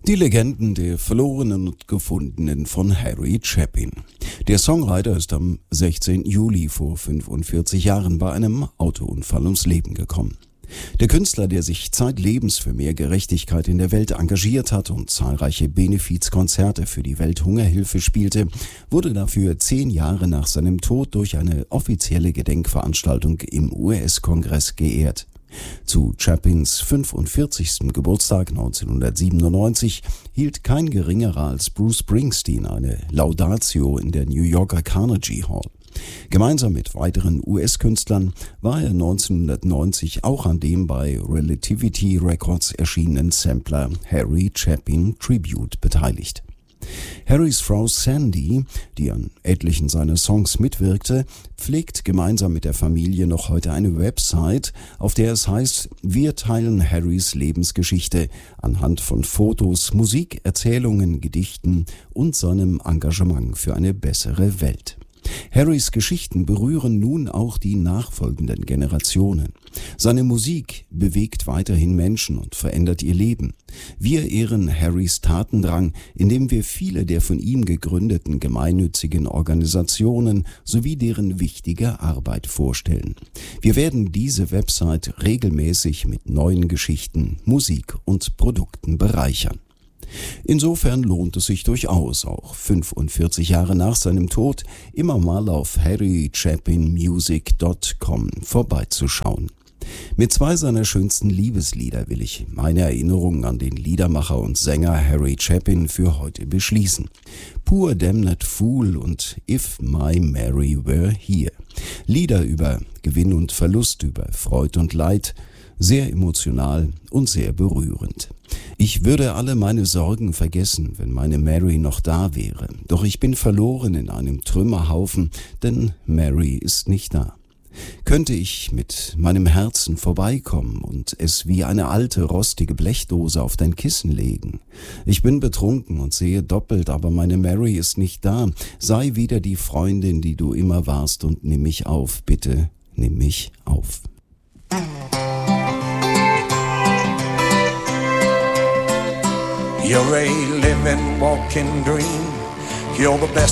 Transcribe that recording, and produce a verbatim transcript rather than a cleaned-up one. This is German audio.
Die Legenden der Verlorenen und Gefundenen von Harry Chapin. Der Songwriter ist am sechzehnten Juli vor fünfundvierzig Jahren bei einem Autounfall ums Leben gekommen. Der Künstler, der sich zeitlebens für mehr Gerechtigkeit in der Welt engagiert hat und zahlreiche Benefizkonzerte für die Welthungerhilfe spielte, wurde dafür zehn Jahre nach seinem Tod durch eine offizielle Gedenkveranstaltung im U S-Kongress geehrt. Zu Chapins fünfundvierzigsten Geburtstag neunzehnhundertsiebenundneunzig hielt kein geringerer als Bruce Springsteen eine Laudatio in der New Yorker Carnegie Hall. Gemeinsam mit weiteren U S-Künstlern war er neunzehnhundertneunzig auch an dem bei Relativity Records erschienenen Sampler Harry Chapin Tribute beteiligt. Harrys Frau Sandy, die an etlichen seiner Songs mitwirkte, pflegt gemeinsam mit der Familie noch heute eine Website, auf der es heißt, wir teilen Harrys Lebensgeschichte anhand von Fotos, Musik, Erzählungen, Gedichten und seinem Engagement für eine bessere Welt. Harrys Geschichten berühren nun auch die nachfolgenden Generationen. Seine Musik bewegt weiterhin Menschen und verändert ihr Leben. Wir ehren Harrys Tatendrang, indem wir viele der von ihm gegründeten gemeinnützigen Organisationen sowie deren wichtige Arbeit vorstellen. Wir werden diese Website regelmäßig mit neuen Geschichten, Musik und Produkten bereichern. Insofern lohnt es sich durchaus, auch fünfundvierzig Jahre nach seinem Tod, immer mal auf harry chapin music dot com vorbeizuschauen. Mit zwei seiner schönsten Liebeslieder will ich meine Erinnerungen an den Liedermacher und Sänger Harry Chapin für heute beschließen. Poor Damned Fool und If My Mary Were Here. Lieder über Gewinn und Verlust, über Freud und Leid, sehr emotional und sehr berührend. Ich würde alle meine Sorgen vergessen, wenn meine Mary noch da wäre. Doch ich bin verloren in einem Trümmerhaufen, denn Mary ist nicht da. Könnte ich mit meinem Herzen vorbeikommen und es wie eine alte, rostige Blechdose auf dein Kissen legen? Ich bin betrunken und sehe doppelt, aber meine Mary ist nicht da. Sei wieder die Freundin, die du immer warst und nimm mich auf. Bitte, nimm mich auf. You're a living, walking dream. You're the best